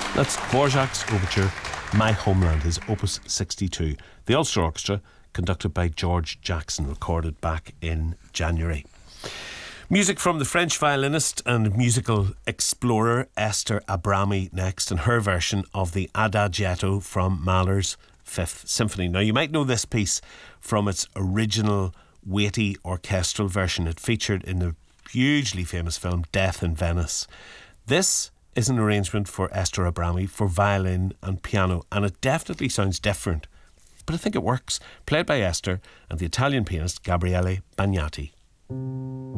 That's Dvorak's overture, My Homeland, his Opus 62. The Ulster Orchestra, conducted by George Jackson, recorded back in January. Music from the French violinist and musical explorer Esther Abrami next, and her version of the Adagietto from Mahler's Fifth Symphony. Now, you might know this piece from its original weighty orchestral version. It featured in the hugely famous film Death in Venice. This is an arrangement for Esther Abrami for violin and piano, and it definitely sounds different, but I think it works. Played by Esther and the Italian pianist Gabriele Bagnati.